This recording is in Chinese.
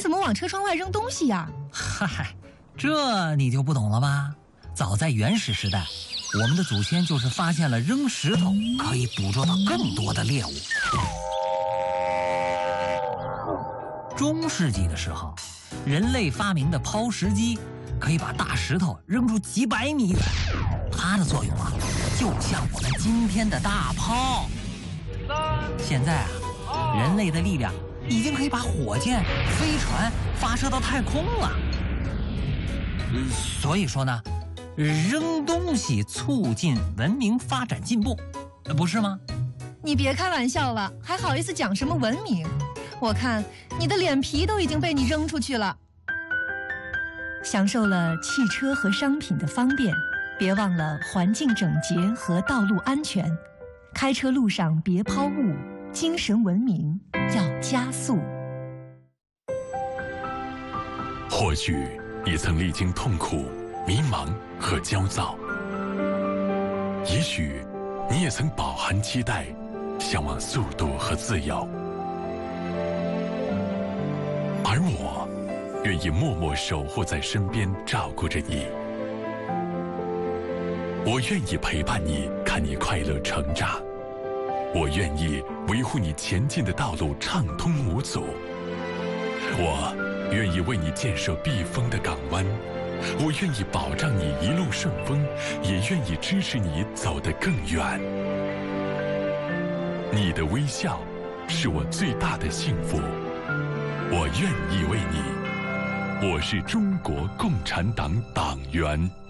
怎么往车窗外扔东西呀？ 嗨，这你就不懂了吧？早在原始时代，我们的祖先就是发现了扔石头可以捕捉到更多的猎物。中世纪的时候，人类发明的抛石机可以把大石头扔出几百米远，它的作用啊，就像我们今天的大炮。现在啊，人类的力量已经可以把火箭、飞船发射到太空了。所以说呢，扔东西促进文明发展进步，不是吗？ 你别开玩笑了，还好意思讲什么文明？我看你的脸皮都已经被你扔出去了。享受了汽车和商品的方便，别忘了环境整洁和道路安全。开车路上别抛物，精神文明要加速。 或许你曾历经痛苦、迷茫和焦躁，也许你也曾饱含期待，向往速度和自由。而我愿意默默守护在身边，照顾着你。我愿意陪伴你，看你快乐成长。我愿意维护你前进的道路畅通无阻。我愿意为你建设避风的港湾。我愿意保障你一路顺风，也愿意支持你走得更远。你的微笑是我最大的幸福。我愿意为你。我是中国共产党党员。